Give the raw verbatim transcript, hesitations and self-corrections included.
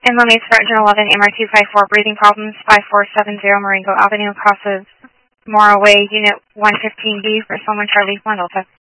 M O M A Spartan eleven, M R two five four, breathing problems, five four seven zero Marengo Avenue, Casas, Mora Way, Unit one fifteen B for Solomon Charlie one Delta.